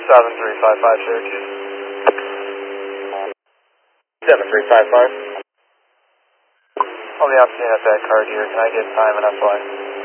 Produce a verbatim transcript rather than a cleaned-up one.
seven three five five Syracuse. seven three five five. I'll be out seeing at that card here. Can I get time and S Y?